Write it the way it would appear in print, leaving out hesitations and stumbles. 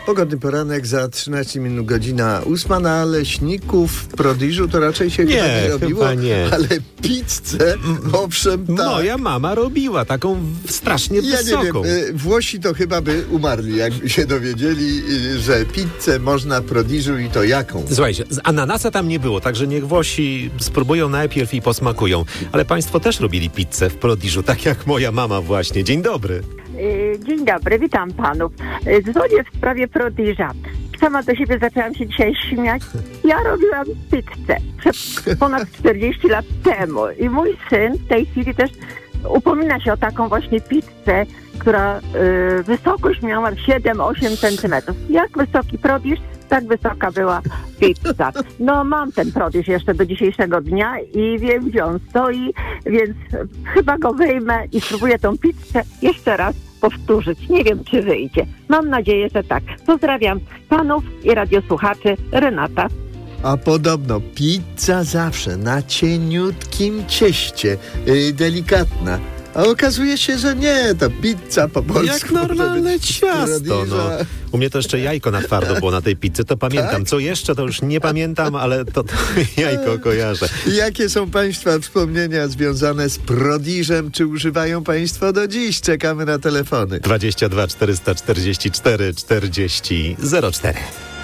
Pogodny poranek za 13 minut, godzina 8, na Leśników w Prodiżu to raczej się chyba nie robiło, chyba nie. ale pizzę, owszem, tak. Moja mama robiła taką strasznie wysoką. Nie wiem, Włosi to chyba by umarli, jakby się dowiedzieli, że pizzę można w Prodiżu i to jaką. Słuchajcie, z ananasa tam nie było, także niech Włosi spróbują najpierw i posmakują. Ale państwo też robili pizzę w Prodiżu, tak jak moja mama właśnie. Dzień dobry. Dzień dobry, witam panów. Dzwonię w sprawie Prodiża. Sama do siebie zaczęłam się dzisiaj śmiać. Ja robiłam pizzę ponad 40 lat temu i mój syn w tej chwili też upomina się o taką właśnie pizzę, która wysokość miała 7-8 centymetrów. Jak wysoki Prodiż, tak wysoka była pizza. No mam ten Prodiż jeszcze do dzisiejszego dnia i wiem, gdzie on stoi, więc chyba go wyjmę i spróbuję tą pizzę jeszcze raz powtórzyć. Nie wiem, czy wyjdzie. Mam nadzieję, że tak. Pozdrawiam panów i radiosłuchaczy. Renata. A podobno pizza zawsze na cieniutkim cieście, delikatna. A okazuje się, że nie, to pizza po polsku. Jak normalne ciasto, no. U mnie to jeszcze jajko na twardo było na tej pizzy, to pamiętam. Tak? Co jeszcze, to już nie pamiętam, ale to jajko kojarzę. Jakie są państwa wspomnienia związane z Prodiżem? Czy używają państwo do dziś? Czekamy na telefony. 22 444 40 04.